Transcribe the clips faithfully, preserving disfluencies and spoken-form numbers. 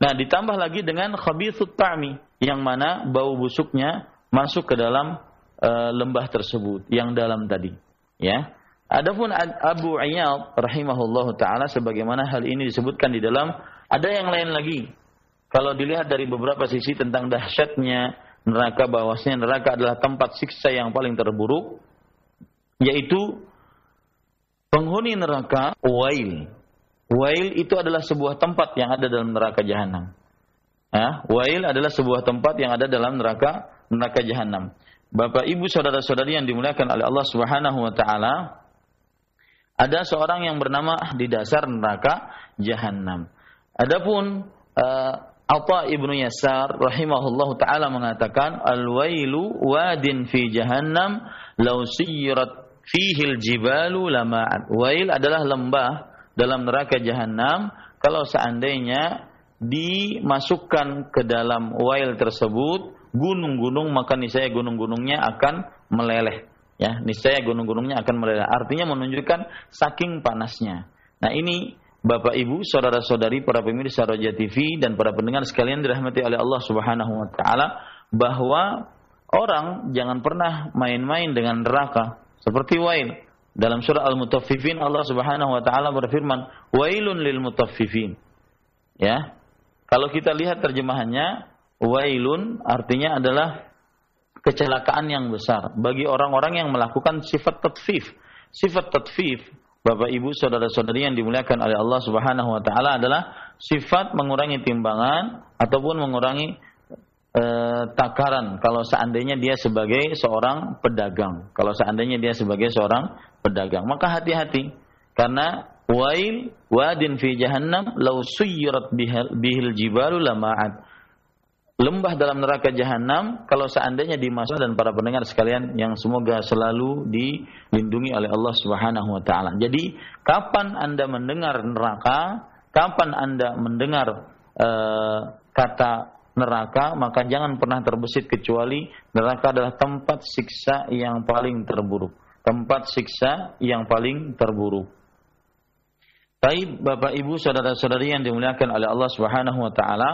Nah, ditambah lagi dengan khabithut ta'mi, yang mana bau busuknya masuk ke dalam uh, lembah tersebut yang dalam tadi, ya. Adapun Abu Iyad rahimahullahu taala, sebagaimana hal ini disebutkan di dalam, ada yang lain lagi. Kalau dilihat dari beberapa sisi tentang dahsyatnya neraka, bahwasanya neraka adalah tempat siksa yang paling terburuk, yaitu penghuni neraka Wail. Wail itu adalah sebuah tempat yang ada dalam neraka jahanam. Ya, Wail adalah sebuah tempat yang ada dalam neraka neraka jahanam. Bapak, Ibu, saudara-saudari yang dimuliakan oleh Allah Subhanahu wa taala, ada seorang yang bernama di dasar neraka jahanam. Adapun uh, Atha ibnu Yasar rahimahullahu taala mengatakan, al-wailu wadin fi jahannam law siyirat fihi al-jibalu lama'at. Wail adalah lembah dalam neraka jahanam, kalau seandainya dimasukkan ke dalam wail tersebut gunung-gunung, maka niscaya gunung-gunungnya akan meleleh. Ya, niscaya gunung-gunungnya akan meleleh. Artinya menunjukkan saking panasnya. Nah, ini Bapak, Ibu, saudara-saudari, para pemirsa Roja T V dan para pendengar sekalian dirahmati oleh Allah Subhanahu wa taala, bahwa orang jangan pernah main-main dengan neraka seperti wail. Dalam surah Al-Mutaffifin Allah Subhanahu wa taala berfirman, "Wailun lil mutaffifin." Ya. Kalau kita lihat terjemahannya, wailun artinya adalah kecelakaan yang besar bagi orang-orang yang melakukan sifat tatfif. Sifat tatfif, Bapak, Ibu, saudara-saudari yang dimuliakan oleh Allah Subhanahu wa taala, adalah sifat mengurangi timbangan ataupun mengurangi e, takaran kalau seandainya dia sebagai seorang pedagang. Kalau seandainya dia sebagai seorang pedagang, maka hati-hati, karena wail wadin fi jahannam law suyirat bihil jibalu lama'at. Lembah dalam neraka jahanam kalau seandainya dimasuk, dan para pendengar sekalian yang semoga selalu dilindungi oleh Allah Subhanahu wa taala. Jadi, kapan Anda mendengar neraka, kapan Anda mendengar uh, kata neraka, maka jangan pernah terbesit, kecuali neraka adalah tempat siksa yang paling terburuk. Tempat siksa yang paling terburuk. Baik, Bapak, Ibu, saudara-saudari yang dimuliakan oleh Allah Subhanahu wa taala,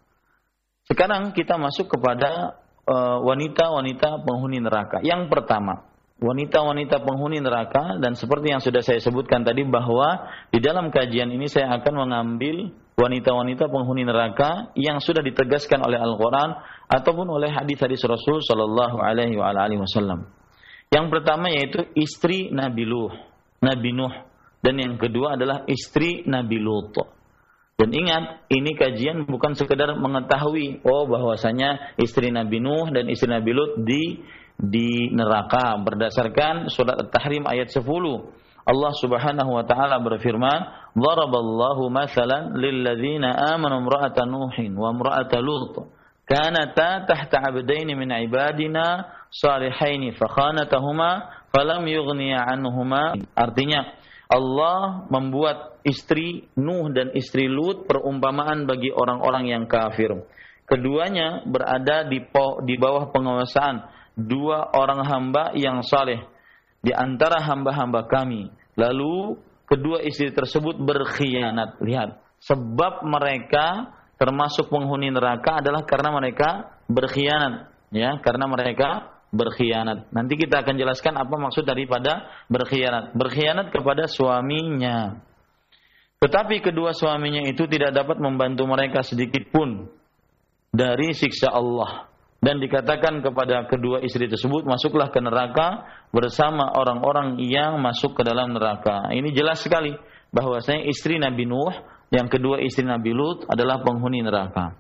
sekarang kita masuk kepada uh, wanita-wanita penghuni neraka. Yang pertama, wanita-wanita penghuni neraka, dan seperti yang sudah saya sebutkan tadi, bahwa di dalam kajian ini saya akan mengambil wanita-wanita penghuni neraka yang sudah ditegaskan oleh Al-Quran ataupun oleh hadis-hadis Rasul Sallallahu Alaihi Wasallam. Yang pertama yaitu istri Nabi Nuh, Nabi Nuh, dan yang kedua adalah istri Nabi Lut. Dan ingat, ini kajian bukan sekedar mengetahui, oh bahwasanya istri Nabi Nuh dan istri Nabi Lut di di neraka. Berdasarkan surat At-Tahrim ayat sepuluh, Allah Subhanahu wa taala berfirman, "Daraballahu mathalan lil ladzina amanu imra'ata Nuhin wa imra'ata Lut, kanata tahta 'abdaini min 'ibadina salihaini fakhanatahuma falam yughniya 'anhuma." Artinya, Allah membuat istri Nuh dan istri Lut perumpamaan bagi orang-orang yang kafir. Keduanya berada di, po, di bawah penguasaan dua orang hamba yang saleh di antara hamba-hamba kami. Lalu kedua istri tersebut berkhianat. Lihat, sebab mereka termasuk penghuni neraka adalah karena mereka berkhianat, ya, karena mereka berkhianat. Nanti kita akan jelaskan apa maksud daripada berkhianat. Berkhianat kepada suaminya. Tetapi kedua suaminya itu tidak dapat membantu mereka sedikit pun dari siksa Allah. Dan dikatakan kepada kedua istri tersebut, masuklah ke neraka bersama orang-orang yang masuk ke dalam neraka. Ini jelas sekali bahwasanya istri Nabi Nuh, yang kedua istri Nabi Lut adalah penghuni neraka.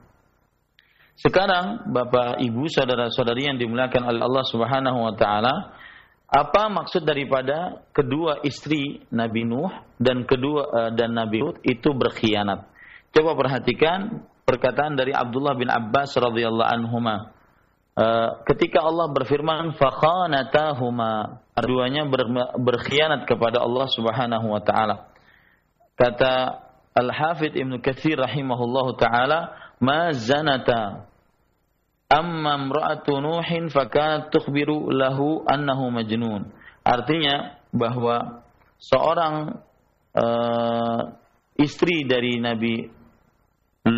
Sekarang, Bapak, Ibu, saudara-saudari yang dimuliakan oleh Allah Subhanahu wa taala, apa maksud daripada kedua istri Nabi Nuh dan kedua uh, dan Nabi Lut itu berkhianat? Coba perhatikan perkataan dari Abdullah bin Abbas radhiyallahu anhuma. Uh, ketika Allah berfirman, "Fakhanatahuma", keduanya ber, berkhianat kepada Allah Subhanahu wa taala. Kata Al-Hafidz Ibnu Katsir rahimahullahu taala, "Ma zanata amma imra'atu Nuhin fakanat tukhbiru lahu annahu majnun." Artinya bahwa seorang uh, istri dari Nabi